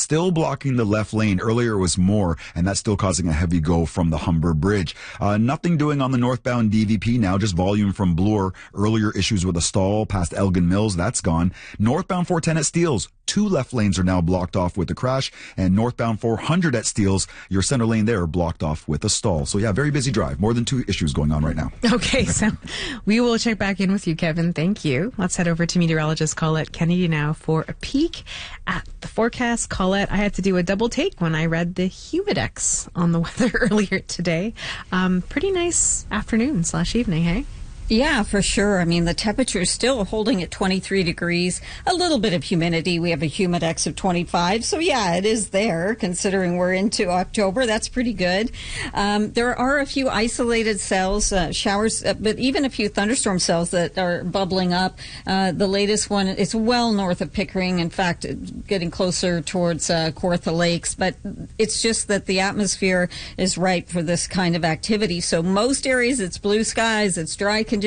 still blocking the left lane. Earlier it was more, and that's still causing a heavy go from the Humber Bridge. Nothing doing on the northbound DVP now, just volume from Bloor. Earlier issues with a stall past Elgin Mills, that's gone. Northbound 410 at Steeles, 2 left lanes are now blocked off with a crash, and northbound 400 at Steeles, your center lane there blocked off with a stall. So yeah, very busy drive. More than 2 issues going on right now. Okay, so we will check back in with you, Kevin. Thank you. Let's head over to meteorologist Colette Kennedy now for a peek at the forecast. Colette, I had to do a double take when I read the Humidex on the weather earlier today. Pretty nice afternoon/evening, hey? Yeah, for sure. I mean, the temperature is still holding at 23 degrees. A little bit of humidity. We have a humidex of 25. So, yeah, it is there, considering we're into October. That's pretty good. There are a few isolated cells, showers, but even a few thunderstorm cells that are bubbling up. The latest one is well north of Pickering. In fact, getting closer towards Kawartha Lakes. But it's just that the atmosphere is ripe for this kind of activity. So most areas, it's blue skies, it's dry conditions,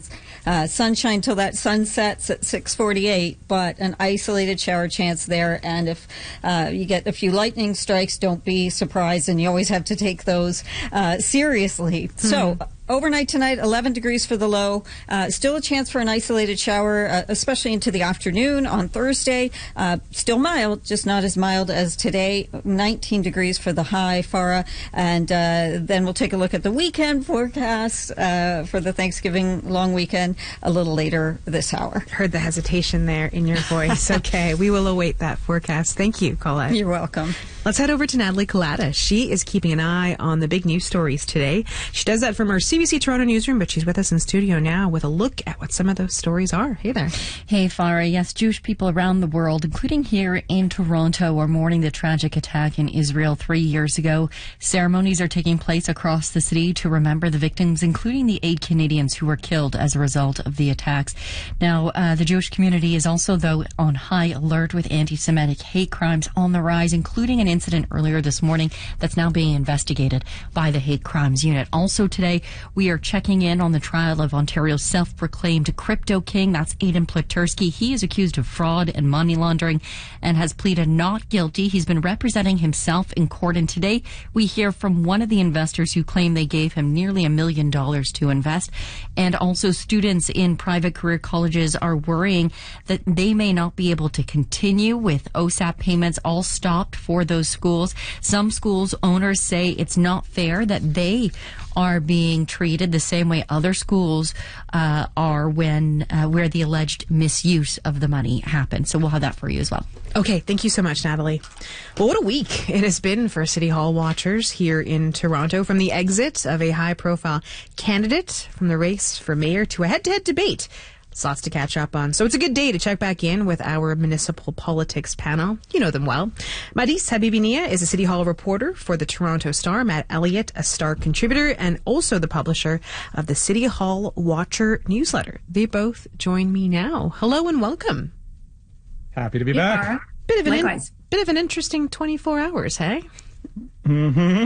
sunshine till that sun sets at 6:48, but an isolated shower chance there. And if you get a few lightning strikes, don't be surprised, and you always have to take those seriously. So overnight tonight, 11 degrees for the low. Still a chance for an isolated shower, especially into the afternoon on Thursday. Still mild, just not as mild as today. 19 degrees for the high, Farah. And then we'll take a look at the weekend forecast for the Thanksgiving long weekend a little later this hour. Heard the hesitation there in your voice. Okay, we will await that forecast. Thank you, Colette. You're welcome. Let's head over to Natalie Collada. She is keeping an eye on the big news stories today. She does that from her CBC Toronto newsroom, but she's with us in studio now with a look at what some of those stories are. Hey there. Hey, Farah. Yes, Jewish people around the world, including here in Toronto, are mourning the tragic attack in Israel 3 years ago. Ceremonies are taking place across the city to remember the victims, including the 8 Canadians who were killed as a result of the attacks. Now, the Jewish community is also, though, on high alert with anti-Semitic hate crimes on the rise, including an incident earlier this morning that's now being investigated by the Hate Crimes Unit. Also today, we are checking in on the trial of Ontario's self-proclaimed crypto king. That's Aidan Pletersky. He is accused of fraud and money laundering and has pleaded not guilty. He's been representing himself in court, and today we hear from one of the investors who claim they gave him nearly $1 million to invest. And also students in private career colleges are worrying that they may not be able to continue with OSAP payments all stopped for those schools. Some schools owners say it's not fair that they are being treated the same way other schools are when where the alleged misuse of the money happened. So we'll have that for you as well. Okay, thank you so much, Natalie. Well, what a week it has been for City Hall watchers here in Toronto, from the exit of a high-profile candidate from the race for mayor to a head-to-head debate. There's lots to catch up on. So it's a good day to check back in with our municipal politics panel. You know them well. Madis Habibinia is a City Hall reporter for the Toronto Star. Matt Elliott, a Star contributor and also the publisher of the City Hall Watcher newsletter. They both join me now. Hello and welcome. Happy to be back. Bit of an interesting 24 hours, hey? Mm-hmm.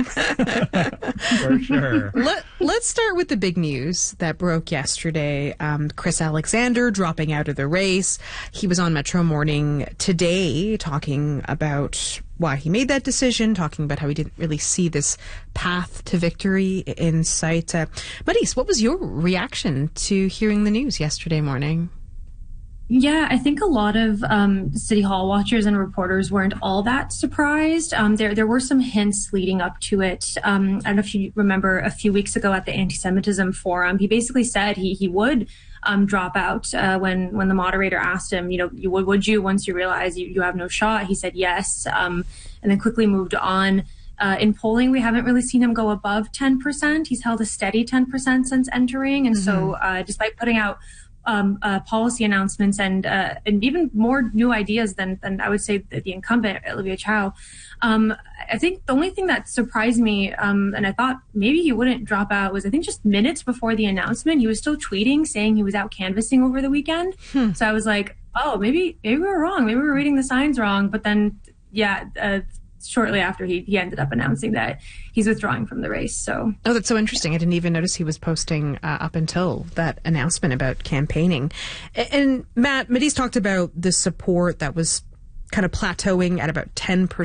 For sure. Let's start with the big news that broke yesterday. Chris Alexander dropping out of the race. He was on Metro Morning today talking about why he made that decision, talking about how he didn't really see this path to victory in sight. Madis, what was your reaction to hearing the news yesterday morning? Yeah, I think a lot of City Hall watchers and reporters weren't all that surprised. There were some hints leading up to it. I don't know if you remember a few weeks ago at the Anti-Semitism Forum, he basically said he would drop out when the moderator asked him, would you once you realize you have no shot? He said yes, and then quickly moved on. In polling, we haven't really seen him go above 10%. He's held a steady 10% since entering. And so despite putting out policy announcements and even more new ideas than I would say the incumbent, Olivia Chow. I think the only thing that surprised me, and I thought maybe he wouldn't drop out, was I think just minutes before the announcement, he was still tweeting saying he was out canvassing over the weekend. So I was like, oh, maybe we were wrong. Maybe we were reading the signs wrong. But then, shortly after he ended up announcing that he's withdrawing from the race. So that's so interesting. I didn't even notice he was posting up until that announcement about campaigning. And Matt, Madis talked about the support that was kind of plateauing at about 10%.